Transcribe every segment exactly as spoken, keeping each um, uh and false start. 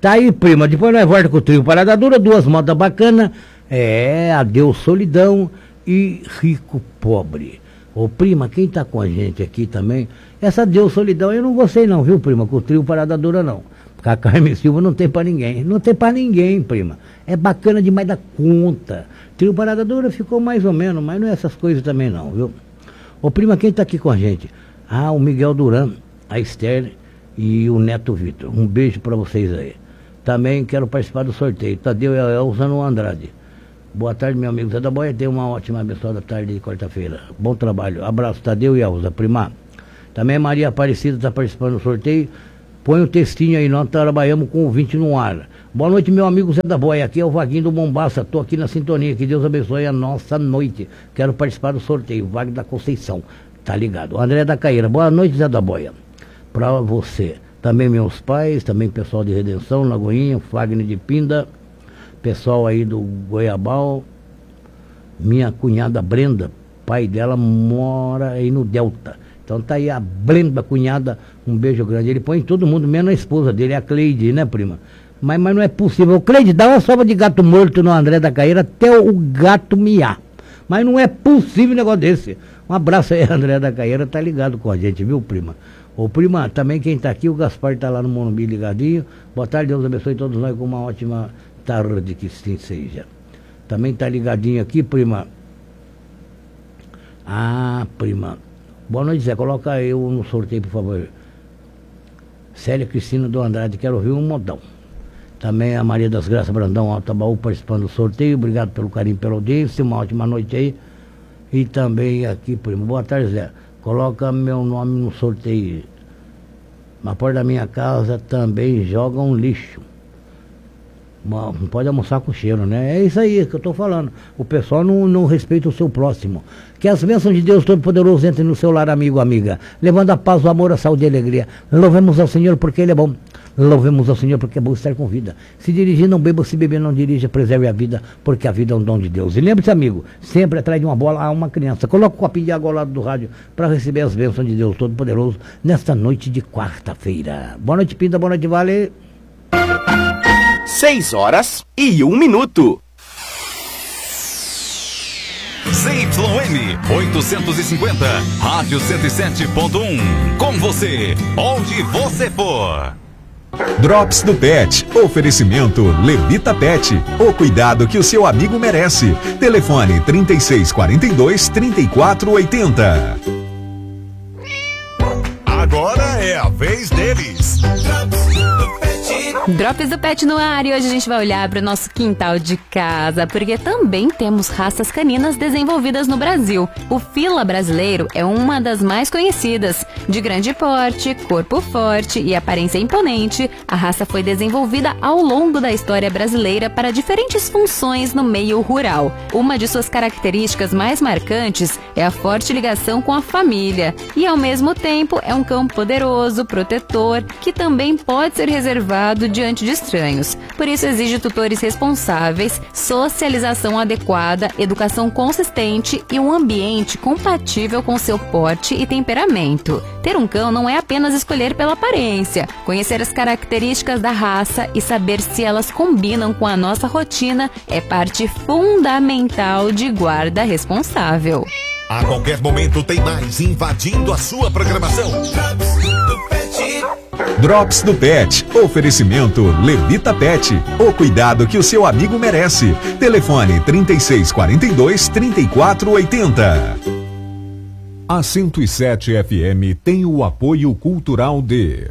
Tá aí, prima, depois nós volta com o trio Parada Dura, duas modas bacanas, é, Adeus Solidão e Rico Pobre. Ô prima, quem tá com a gente aqui também, essa Adeus Solidão eu não gostei não, viu prima, com o trio Parada Dura não. Porque a Carmen Silva não tem pra ninguém, não tem pra ninguém, prima. É bacana demais da conta. Trio Parada Dura ficou mais ou menos, mas não é essas coisas também não, viu? Ô prima, quem tá aqui com a gente? Ah, o Miguel Duran, a Esther e o Neto Vitor. Um beijo pra vocês aí. Também quero participar do sorteio. Tadeu e a Elza no Andrade. Boa tarde, meu amigo Zé da Boia. Tenha uma ótima, abençoada tarde de quarta-feira. Bom trabalho. Abraço, Tadeu e Elza, prima. Também Maria Aparecida está participando do sorteio. Põe o textinho aí, nós trabalhamos com o ouvinte no ar. Boa noite, meu amigo Zé da Boia. Aqui é o Vaguinho do Mombaça. Estou aqui na sintonia. Que Deus abençoe a nossa noite. Quero participar do sorteio. Wagner da Conceição. Tá ligado? André da Caíra. Boa noite, Zé da Boia. Pra você. Também meus pais, também pessoal de Redenção, Lagoinha, Fagner de Pinda, pessoal aí do Goiabal, minha cunhada Brenda, pai dela mora aí no Delta. Então tá aí a Brenda, cunhada, um beijo grande. Ele põe todo mundo, menos a esposa dele, a Cleide, né, prima? Mas, mas não é possível. Cleide, dá uma sova de gato morto no André da Caíra até o gato miar. Mas não é possível um negócio desse. Um abraço aí, André da Caíra, tá ligado com a gente, viu, prima? Ô prima, também quem tá aqui, o Gaspar tá lá no Morumbi ligadinho. Boa tarde, Deus abençoe todos nós com uma ótima tarde, que sim seja. Também tá ligadinho aqui, prima. Ah, prima. Boa noite, Zé, coloca eu no sorteio, por favor. Célia Cristina do Andrade, quero ouvir um modão. Também a Maria das Graças Brandão, Altabaú, participando do sorteio. Obrigado pelo carinho, pela audiência, uma ótima noite aí. E também aqui, prima. Boa tarde, Zé. Coloca meu nome no sorteio. Na porta da minha casa também jogam lixo. Não pode almoçar com cheiro, né? É isso aí que eu estou falando. O pessoal não, não respeita o seu próximo. Que as bênçãos de Deus Todo-Poderoso entrem no seu lar, amigo, amiga. Levando a paz, o amor, a saúde e a alegria. Louvemos ao Senhor porque Ele é bom. Louvemos ao Senhor porque é bom estar com vida. Se dirigir, não beba, se beber, não dirija, preserve a vida, porque a vida é um dom de Deus. E lembre-se, amigo, sempre atrás de uma bola há uma criança. Coloca o copinho de água ao lado do rádio para receber as bênçãos de Deus Todo-Poderoso nesta noite de quarta-feira. Boa noite, Pinda, boa noite, Vale. Seis horas e um minuto. Z Y M oitocentos e cinquenta, Rádio cento e sete ponto um. Com você, onde você for. Drops do Pet. Oferecimento Levita Pet. O cuidado que o seu amigo merece. Telefone trinta e seis quarenta e dois, trinta e quatro oitenta. Agora é a vez deles. Drops do Pet no ar, e hoje a gente vai olhar para o nosso quintal de casa, porque também temos raças caninas desenvolvidas no Brasil. O Fila brasileiro é uma das mais conhecidas. De grande porte, corpo forte e aparência imponente, a raça foi desenvolvida ao longo da história brasileira para diferentes funções no meio rural. Uma de suas características mais marcantes é a forte ligação com a família e, ao mesmo tempo, é um cão poderoso, protetor, que também pode ser reservado diante de estranhos. Por isso exige tutores responsáveis, socialização adequada, educação consistente e um ambiente compatível com seu porte e temperamento. Ter um cão não é apenas escolher pela aparência. Conhecer as características da raça e saber se elas combinam com a nossa rotina é parte fundamental de guarda responsável. A qualquer momento tem mais invadindo a sua programação. Drops do Pet. Oferecimento Levita Pet. O cuidado que o seu amigo merece. Telefone trinta e seis quarenta e dois, trinta e quatro oitenta. A cento e sete F M tem o apoio cultural de...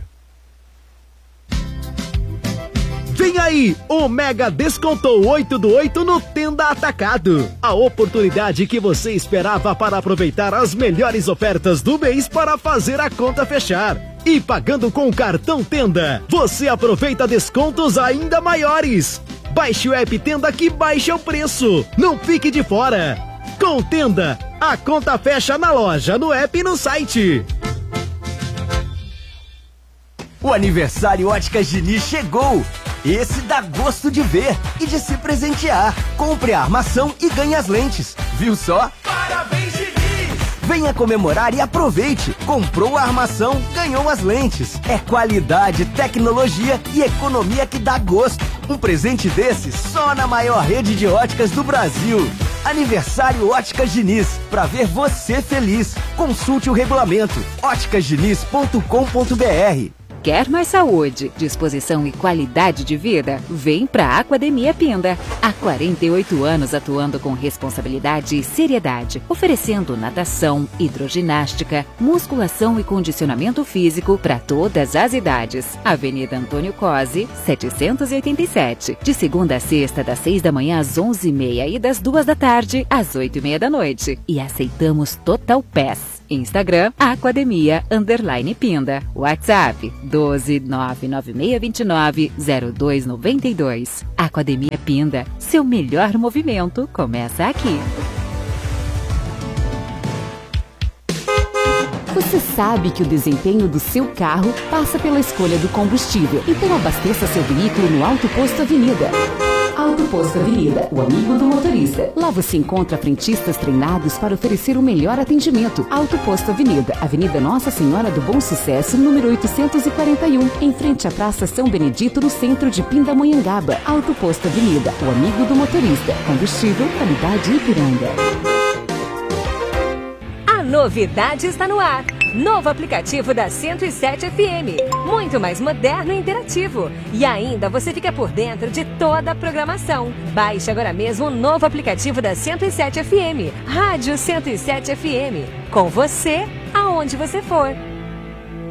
Vem aí, o Mega Descontou oito do oito no Tenda Atacado. A oportunidade que você esperava para aproveitar as melhores ofertas do mês para fazer a conta fechar. E pagando com o cartão Tenda, você aproveita descontos ainda maiores. Baixe o app Tenda que baixa o preço. Não fique de fora. Com o Tenda, a conta fecha na loja, no app e no site. O aniversário Óticas Diniz chegou! Esse dá gosto de ver e de se presentear. Compre a armação e ganhe as lentes. Viu só? Parabéns, Diniz! Venha comemorar e aproveite. Comprou a armação, ganhou as lentes. É qualidade, tecnologia e economia que dá gosto. Um presente desse só na maior rede de óticas do Brasil. Aniversário Óticas Diniz, pra ver você feliz. Consulte o regulamento óticas diniz ponto com ponto br. Quer mais saúde, disposição e qualidade de vida? Vem pra Aquademia Pinda. Há quarenta e oito anos atuando com responsabilidade e seriedade, oferecendo natação, hidroginástica, musculação e condicionamento físico para todas as idades. Avenida Antônio Cosi, setecentos e oitenta e sete. De segunda a sexta, das seis da manhã às onze e meia e das duas da tarde às oito e meia da noite. E aceitamos Total Pass. Instagram, Aquademia, underline Pinda. WhatsApp, doze nove nove seis dois nove zero dois nove dois. Aquademia Pinda, seu melhor movimento começa aqui. Você sabe que o desempenho do seu carro passa pela escolha do combustível. Então abasteça seu veículo no Auto Posto Avenida. Auto Posto Avenida, o amigo do motorista. Lá você encontra frentistas treinados para oferecer o melhor atendimento. Auto Posto Avenida, Avenida Nossa Senhora do Bom Sucesso, número oitocentos e quarenta e um, em frente à Praça São Benedito, no centro de Pindamonhangaba. Auto Posto Avenida, o amigo do motorista. Combustível, qualidade Ipiranga. A novidade está no ar. Novo aplicativo da cento e sete F M. Muito mais moderno e interativo. E ainda você fica por dentro de toda a programação. Baixe agora mesmo o novo aplicativo da cento e sete F M. Rádio cento e sete F M. Com você, aonde você for.